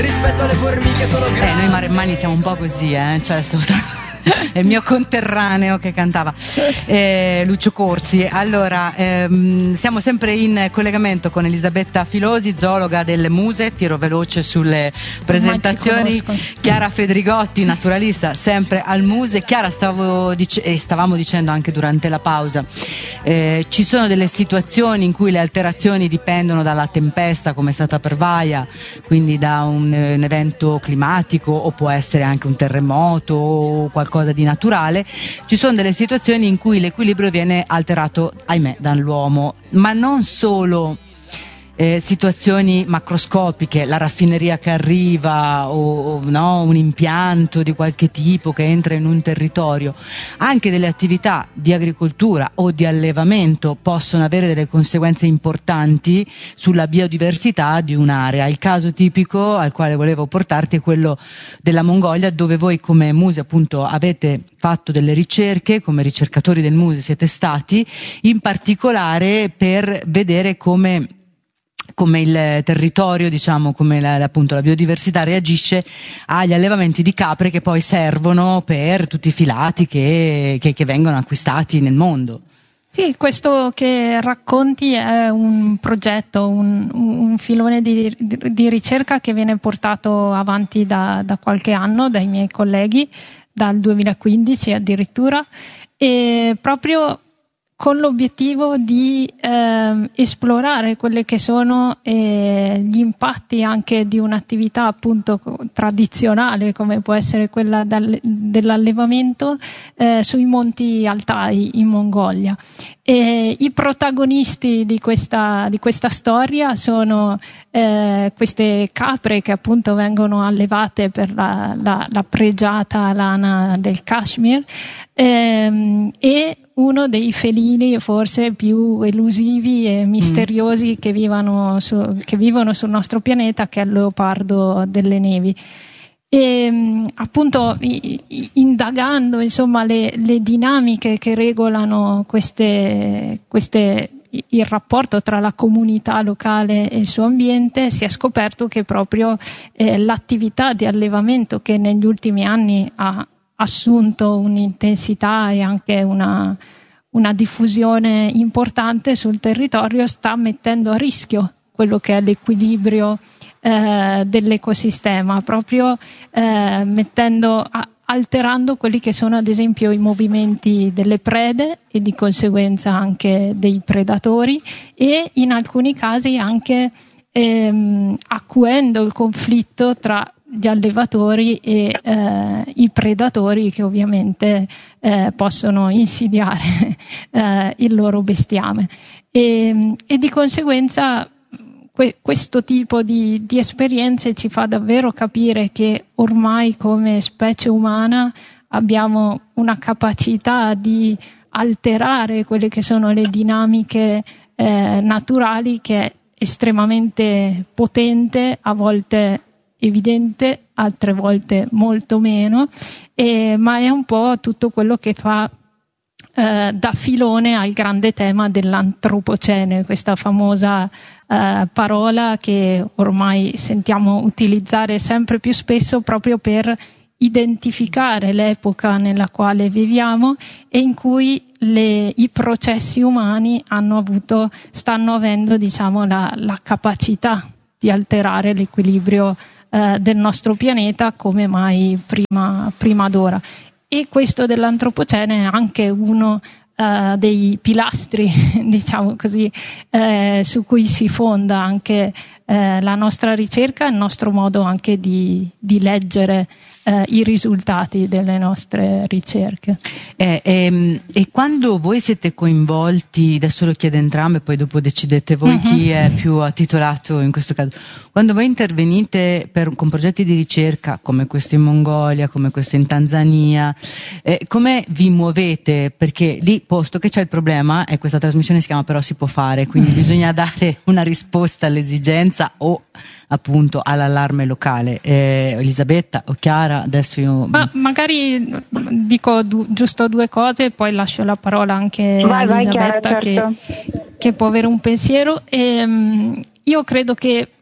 Rispetto alle formiche sono noi maremmani siamo un po' così, cioè è il mio conterraneo che cantava, Lucio Corsi. Allora, siamo sempre in collegamento con Elisabetta Filosi, zoologa delle Muse. Tiro veloce sulle presentazioni. Chiara Fedrigotti, naturalista, sempre al Muse. Chiara, stavamo dicendo anche durante la pausa, ci sono delle situazioni in cui le alterazioni dipendono dalla tempesta, come è stata per Vaia, quindi da un evento climatico, o può essere anche un terremoto o qualcosa di naturale. Ci sono delle situazioni in cui l'equilibrio viene alterato, ahimè, dall'uomo, ma non solo situazioni macroscopiche, la raffineria che arriva o no, un impianto di qualche tipo che entra in un territorio. Anche delle attività di agricoltura o di allevamento possono avere delle conseguenze importanti sulla biodiversità di un'area. Il caso tipico al quale volevo portarti è quello della Mongolia, dove voi come Muse appunto avete fatto delle ricerche, come ricercatori del Muse siete stati, in particolare per vedere come il territorio, diciamo, come appunto la biodiversità reagisce agli allevamenti di capre che poi servono per tutti i filati che vengono acquistati nel mondo. Sì, questo che racconti è un progetto, un filone di ricerca che viene portato avanti da qualche anno dai miei colleghi, dal 2015 addirittura, e proprio con l'obiettivo di esplorare quelli che sono gli impatti anche di un'attività appunto tradizionale come può essere quella dell'allevamento sui monti Altai in Mongolia. E i protagonisti di questa storia sono queste capre che appunto vengono allevate per la pregiata lana del Kashmir, e uno dei felini forse più elusivi e misteriosi che vivono sul nostro pianeta, che è il leopardo delle nevi. E appunto indagando insomma le dinamiche che regolano il rapporto tra la comunità locale e il suo ambiente, si è scoperto che proprio l'attività di allevamento, che negli ultimi anni ha assunto un'intensità e anche una diffusione importante sul territorio, sta mettendo a rischio quello che è l'equilibrio dell'ecosistema, proprio alterando quelli che sono ad esempio i movimenti delle prede e di conseguenza anche dei predatori, e in alcuni casi anche acuendo il conflitto tra gli allevatori e i predatori, che ovviamente possono insidiare il loro bestiame, e di conseguenza questo tipo di esperienze ci fa davvero capire che ormai come specie umana abbiamo una capacità di alterare quelle che sono le dinamiche naturali, che è estremamente potente, a volte evidente, altre volte molto meno, ma è un po' tutto quello che fa da filone al grande tema dell'antropocene, questa famosa parola che ormai sentiamo utilizzare sempre più spesso proprio per identificare l'epoca nella quale viviamo e in cui i processi umani stanno avendo, diciamo, la capacità di alterare l'equilibrio del nostro pianeta come mai prima d'ora. E questo dell'antropocene è anche uno dei pilastri, diciamo così, su cui si fonda anche la nostra ricerca e il nostro modo anche di leggere i risultati delle nostre ricerche. E quando voi siete coinvolti, adesso lo chiedo entrambe, poi dopo decidete voi chi è più titolato in questo caso, quando voi intervenite con progetti di ricerca come questo in Mongolia, come questo in Tanzania, come vi muovete? Perché lì, posto che c'è il problema, e questa trasmissione si chiama Però si può fare, quindi bisogna dare una risposta all'esigenza o appunto all'allarme locale. Elisabetta o Chiara, adesso io... magari dico giusto due cose e poi lascio la parola anche a Elisabetta, Chiara, certo, che può avere un pensiero. Io credo che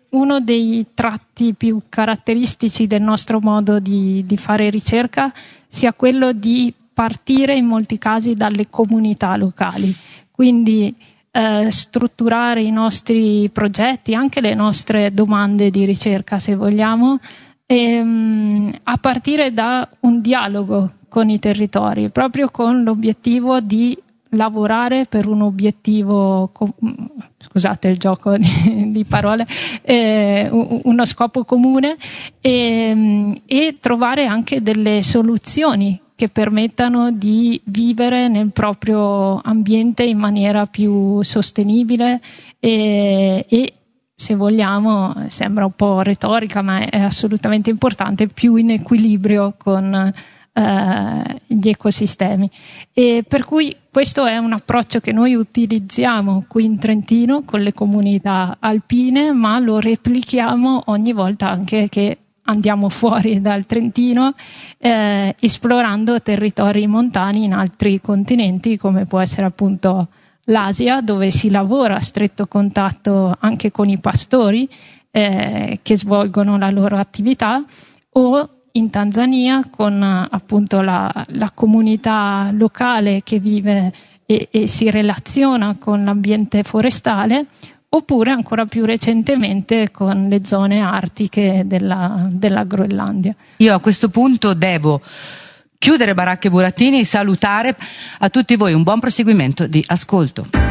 uno dei tratti più caratteristici del nostro modo di fare ricerca sia quello di partire in molti casi dalle comunità locali, quindi strutturare i nostri progetti, anche le nostre domande di ricerca se vogliamo, a partire da un dialogo con i territori, proprio con l'obiettivo di lavorare per un obiettivo, scusate il gioco di parole, uno scopo comune, e trovare anche delle soluzioni che permettano di vivere nel proprio ambiente in maniera più sostenibile e se vogliamo, sembra un po' retorica ma è assolutamente importante, più in equilibrio con gli ecosistemi. E per cui questo è un approccio che noi utilizziamo qui in Trentino con le comunità alpine, ma lo replichiamo ogni volta anche che andiamo fuori dal Trentino, esplorando territori montani in altri continenti, come può essere appunto l'Asia, dove si lavora a stretto contatto anche con i pastori che svolgono la loro attività, o in Tanzania con appunto la comunità locale che vive e si relaziona con l'ambiente forestale, oppure ancora più recentemente con le zone artiche della Groenlandia. Io a questo punto devo chiudere Baracche e Burattini, salutare a tutti voi un buon proseguimento di ascolto.